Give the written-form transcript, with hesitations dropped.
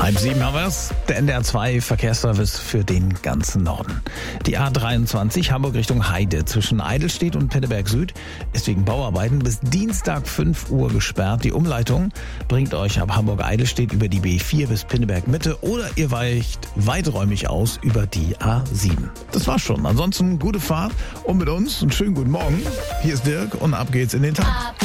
6:30 haben wir es. Der NDR 2 Verkehrsservice für den ganzen Norden. Die A23 Hamburg Richtung Heide zwischen Eidelstedt und Pinneberg Süd ist wegen Bauarbeiten bis Dienstag 5 Uhr gesperrt. Die Umleitung bringt euch ab Hamburg-Eidelstedt über die B4 bis Pinneberg Mitte oder ihr weicht weiträumig aus über die A7. Das war's schon. Ansonsten gute Fahrt und mit uns einen schönen guten Morgen. Hier ist Dirk und ab geht's in den Tag.